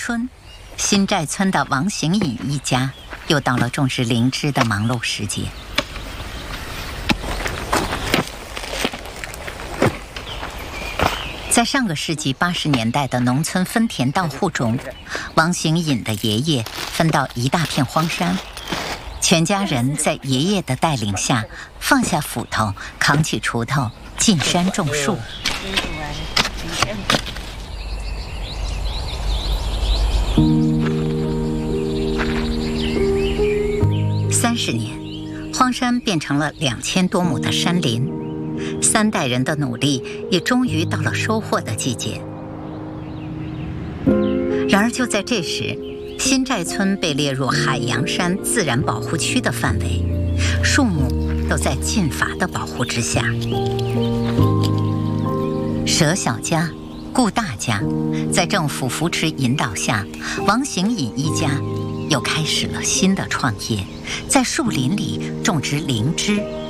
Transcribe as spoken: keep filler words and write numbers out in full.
春，新寨村的王行隐一家又到了种植灵芝的忙碌时节。在上个世纪八十年代的农村分田到户中，王行隐的爷爷分到一大片荒山，全家人在爷爷的带领下放下斧头，扛起锄头进山种树。三十年，荒山变成了两千多亩的山林。三代人的努力也终于到了收获的季节。然而就在这时，新寨村被列入海洋山自然保护区的范围，树木都在禁伐的保护之下。舍小家顾大家，在政府扶持引导下，王行隐一家又开始了新的创业，在树林里种植灵芝。